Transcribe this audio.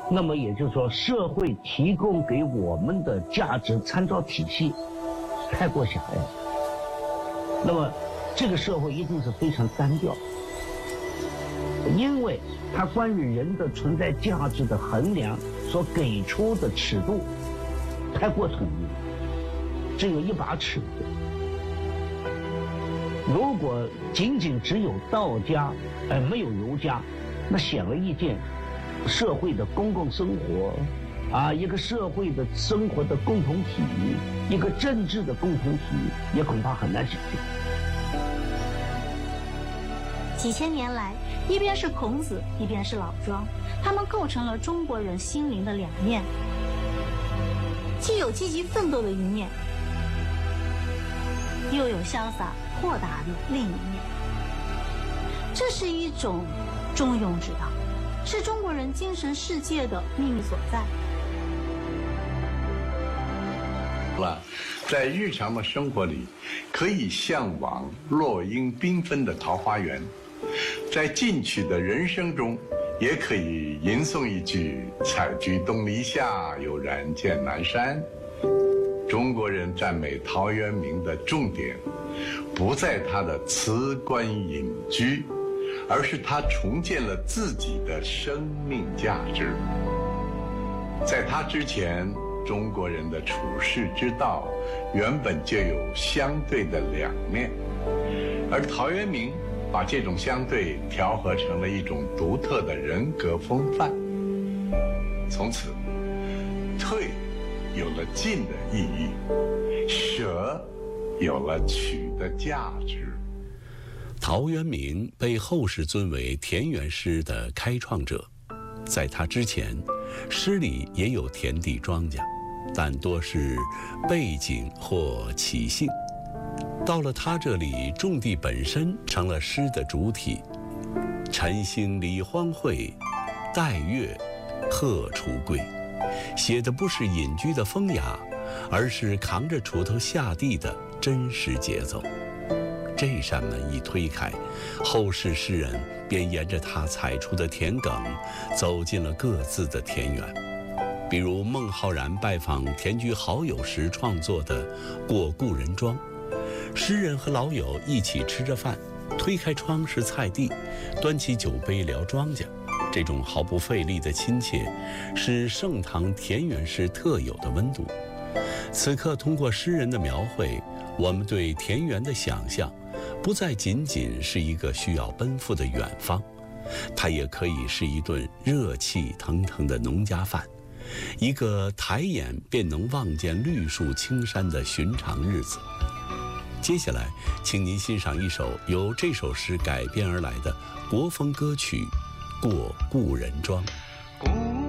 那么也就是说，社会提供给我们的价值参照体系太过狭隘了。那么这个社会一定是非常单调，因为它关于人的存在价值的衡量所给出的尺度太过统一，只有一把尺子。如果仅仅只有道家，没有儒家，那显而易见，社会的公共生活，一个社会的生活的共同体，一个政治的共同体，也恐怕很难想象。 几千年来，一边是孔子，一边是老庄，他们构成了中国人心灵的两面，既有积极奋斗的一面，又有潇洒豁达的另一面。这是一种中庸之道，是中国人精神世界的秘密所在。 在日常的生活里，可以向往落英缤纷的桃花源；在进取的人生中，也可以吟诵一句“采菊东篱下，悠然见南山”。中国人赞美陶渊明的重点，不在他的辞官隐居，而是他重建了自己的生命价值。在他之前，中国人的处世之道原本就有相对的两面，而陶渊明把这种相对调和成了一种独特的人格风范。从此，退有了进的意义，舍有了取的价值。 陶渊明被后世尊为田园诗的开创者，在他之前，诗里也有田地庄稼，但多是背景或起兴。到了他这里，种地本身成了诗的主体。晨兴理荒秽，带月荷锄归，写的不是隐居的风雅，而是扛着锄头下地的真实节奏。这扇门一推开，后世诗人便沿着他踩出的田埂，走进了各自的田园。比如孟浩然拜访田居好友时创作的《过故人庄》，诗人和老友一起吃着饭，推开窗是菜地，端起酒杯聊庄稼。这种毫不费力的亲切，是盛唐田园诗特有的温度。此刻通过诗人的描绘，我们对田园的想象，不再仅仅是一个需要奔赴的远方，它也可以是一顿热气腾腾的农家饭，一个抬眼便能望见绿树青山的寻常日子。接下来，请您欣赏一首由这首诗改编而来的国风歌曲《过故人庄》。